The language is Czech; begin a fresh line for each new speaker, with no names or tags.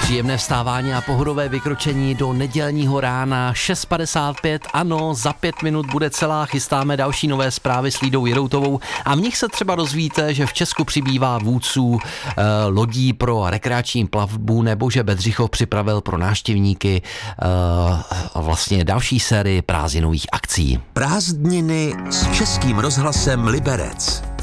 Příjemné vstávání a pohodové vykročení do nedělního rána 6:55. Ano, za 5 minut bude celá, chystáme další nové zprávy s Lídou Jiroutovou a v nich se třeba dozvíte, že v Česku přibývá vůdců lodí pro rekreační plavbu nebo že Bedřichov připravil pro návštěvníky vlastně další sérii prázdninových akcí.
Prázdniny s Českým rozhlasem Liberec.